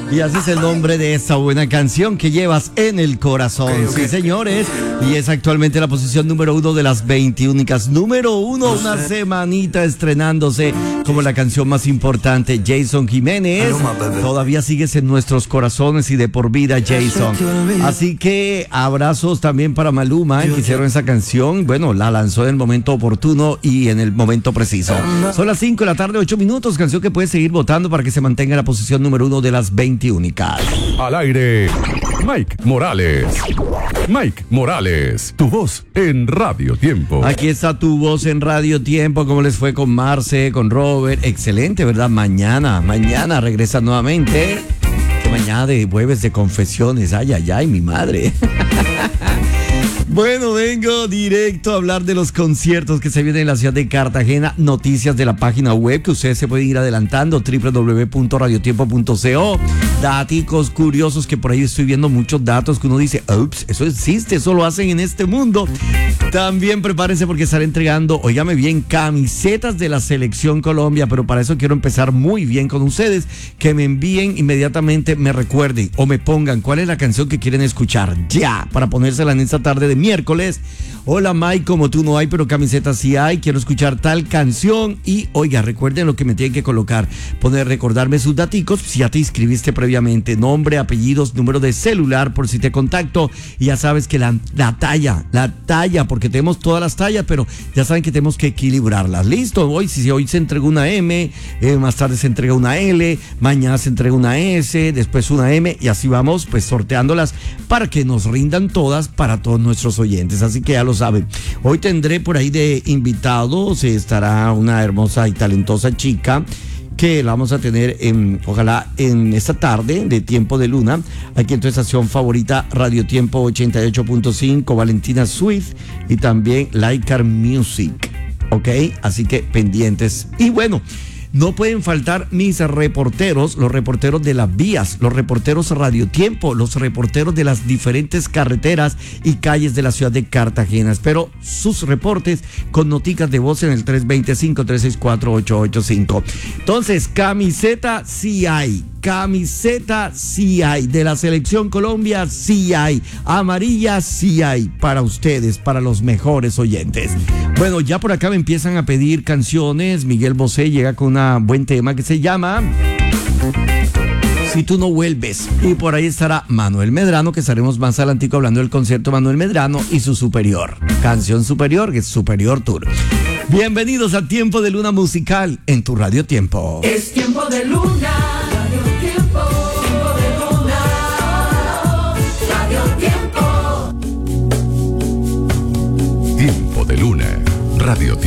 Y así es el nombre de esta buena canción que llevas en el corazón. Sí, señores. Y es actualmente la posición número 1 de las 20 únicas. Número 1, una semanita estrenándose como la canción más importante. Jason Jiménez. Todavía sigues en nuestros corazones y de por vida, Jason. Así que abrazos también para Maluma, que hicieron esa canción. Bueno, la lanzó en el momento oportuno y en el momento preciso. Son las 5 de la tarde, 8 minutos. Canción que puedes seguir votando para que se mantenga en la posición número 1 de las 20 únicas. Al aire, Mike Morales. Mike Morales, tu voz en Radio Tiempo. Aquí está tu voz en Radio Tiempo. ¿Cómo les fue con Marce, con Robert? Excelente, ¿verdad? Mañana regresa nuevamente. Que mañana de jueves de confesiones. Ay, ay, ay, mi madre. Bueno, vengo directo a hablar de los conciertos que se vienen en la ciudad de Cartagena. Noticias de la página web que ustedes se pueden ir adelantando, www.radiotiempo.co. Daticos curiosos que por ahí estoy viendo muchos datos que uno dice, ups, eso existe, eso lo hacen en este mundo. También prepárense porque estaré entregando, óigame bien, camisetas de la Selección Colombia, pero para eso quiero empezar muy bien con ustedes, que me envíen inmediatamente, me recuerden o me pongan cuál es la canción que quieren escuchar ya, para ponérsela en esta tarde de miércoles. Hola Mike, como tú no hay, pero camisetas sí hay, quiero escuchar tal canción. Y oiga, recuerden lo que me tienen que colocar, recordarme sus daticos, si ya te inscribiste previamente, nombre, apellidos, número de celular por si te contacto. Y ya sabes que la talla, porque tenemos todas las tallas, pero ya saben que tenemos que equilibrarlas. Listo, hoy se entrega una M, más tarde se entrega una L, mañana se entrega una S, después una M, y así vamos pues sorteándolas para que nos rindan todas para todos nuestros oyentes. Así que ya lo saben. Hoy tendré por ahí de invitados, estará una hermosa y talentosa chica que la vamos a tener ojalá en esta tarde de Tiempo de Luna, aquí en tu estación favorita, Radio Tiempo 88.5, Valentina Swift y también Like Music, ¿ok? Así que pendientes. Y bueno, no pueden faltar mis reporteros, los reporteros de las vías, los reporteros Radio Tiempo, los reporteros de las diferentes carreteras y calles de la ciudad de Cartagena. Espero sus reportes con noticas de voz en el 325-364-885. Entonces, camiseta sí hay. Camiseta sí hay, de la Selección Colombia sí hay, amarilla sí hay, para ustedes, para los mejores oyentes. Bueno, ya por acá me empiezan a pedir canciones. Miguel Bosé llega con un buen tema que se llama Si tú no vuelves, y por ahí estará Manuel Medrano, que estaremos más adelantico hablando del concierto Manuel Medrano y su Superior, canción Superior, que es Superior Tour. Bienvenidos a Tiempo de Luna Musical en tu Radio Tiempo. Es Tiempo de Luna. Tiempo de Luna, Radio Tiempo.